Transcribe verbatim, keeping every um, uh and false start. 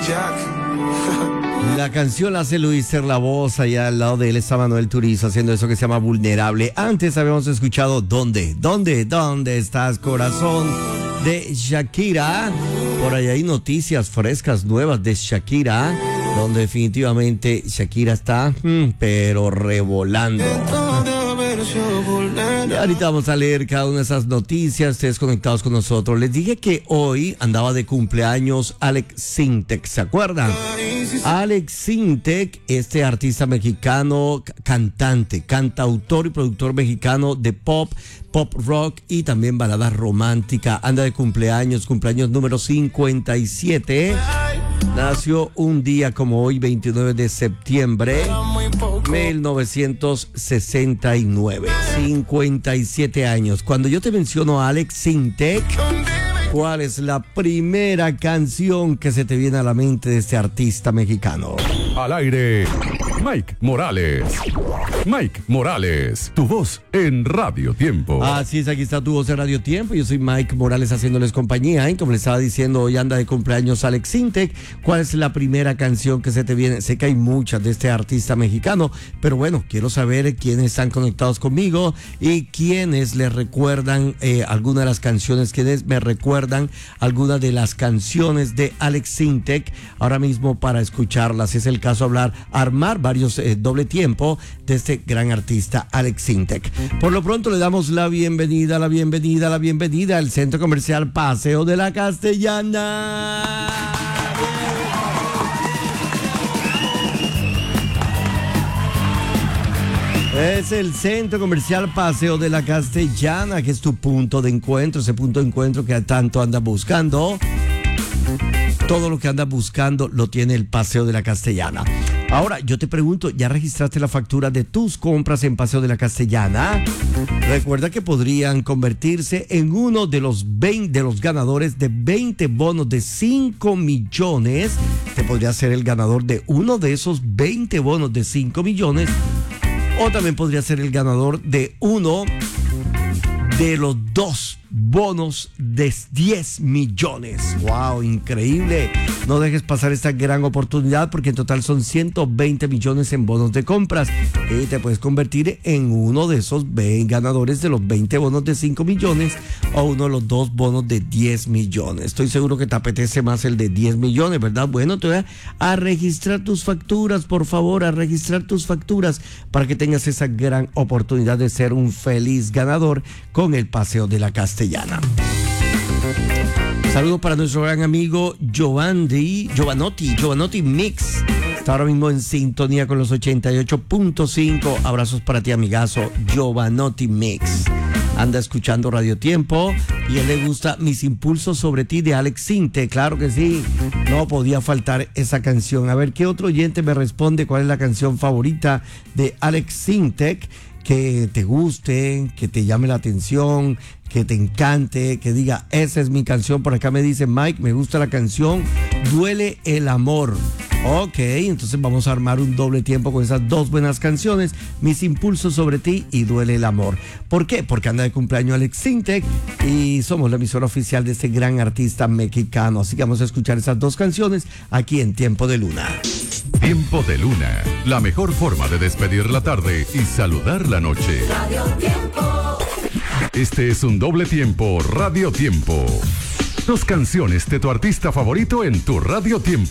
La canción la hace Luis Ser la voz, allá al lado de él está Manuel Turizo haciendo eso que se llama Vulnerable. Antes habíamos escuchado ¿Dónde? ¿Dónde? ¿Dónde estás, corazón? De Shakira. Por ahí hay noticias frescas, nuevas de Shakira, donde definitivamente Shakira está, hmm, pero revolando. Y ahorita vamos a leer cada una de esas noticias, ustedes conectados con nosotros. Les dije que hoy andaba de cumpleaños Alex Sintek, ¿se acuerdan? Alex Sintek, este artista mexicano, cantante, cantautor y productor mexicano de pop, pop rock y también balada romántica. Anda de cumpleaños, cumpleaños número cincuenta y siete. Nació un día como hoy, veintinueve de septiembre, mil novecientos sesenta y nueve. cincuenta y siete años. Cuando yo te menciono a Alex Sintek, ¿cuál es la primera canción que se te viene a la mente de este artista mexicano? Al aire, Mike Morales. Mike Morales, tu voz en Radio Tiempo. Así es, aquí está tu voz en Radio Tiempo. Yo soy Mike Morales haciéndoles compañía. Y como les estaba diciendo, hoy anda de cumpleaños Alex Sintek. ¿Cuál es la primera canción que se te viene? Sé que hay muchas de este artista mexicano, pero bueno, quiero saber quiénes están conectados conmigo y quiénes les recuerdan eh, algunas de las canciones, quiénes me recuerdan algunas de las canciones de Alex Sintek ahora mismo para escucharlas. Es el caso hablar, armar varios eh, doble tiempo de este gran artista Alex Sintek. Por lo pronto le damos la bienvenida, la bienvenida, la bienvenida al Centro Comercial Paseo de la Castellana. Es el Centro Comercial Paseo de la Castellana, que es tu punto de encuentro, ese punto de encuentro que tanto andas buscando. Todo lo que andas buscando lo tiene el Paseo de la Castellana. Ahora, yo te pregunto, ¿ya registraste la factura de tus compras en Paseo de la Castellana? Recuerda que podrían convertirse en uno de los veinte de los ganadores de veinte bonos de cinco millones. Te podría ser el ganador de uno de esos veinte bonos de cinco millones. O también podría ser el ganador de uno de los dos bonos de diez millones. ¡Wow! Increíble. No dejes pasar esta gran oportunidad porque en total son ciento veinte millones en bonos de compras y te puedes convertir en uno de esos veinte ganadores de los veinte bonos de cinco millones o uno de los dos bonos de diez millones. Estoy seguro que te apetece más el de diez millones, ¿verdad? Bueno, te voy a, a registrar tus facturas, por favor, a registrar tus facturas para que tengas esa gran oportunidad de ser un feliz ganador con el Paseo de la Castellana. Saludos para nuestro gran amigo Giovanni, Giovanotti, Giovanotti Mix. Está ahora mismo en sintonía con los ochenta y ocho punto cinco. Abrazos para ti, amigazo, Giovanotti Mix. Anda escuchando Radio Tiempo y a él le gusta Mis Impulsos sobre Ti de Alex Sintek. Claro que sí, no podía faltar esa canción. A ver, ¿qué otro oyente me responde cuál es la canción favorita de Alex Sintek? Que te guste, que te llame la atención, que te encante, que diga, esa es mi canción. Por acá me dice Mike, me gusta la canción Duele el Amor. Ok, entonces vamos a armar un doble tiempo con esas dos buenas canciones, Mis Impulsos sobre Ti y Duele el Amor. ¿Por qué? Porque anda de cumpleaños Alex Sintek y somos la emisora oficial de este gran artista mexicano. Así que vamos a escuchar esas dos canciones aquí en Tiempo de Luna. Tiempo de Luna, la mejor forma de despedir la tarde y saludar la noche. Radio Tiempo. Este es un doble tiempo Radio Tiempo. Dos canciones de tu artista favorito en tu Radio Tiempo.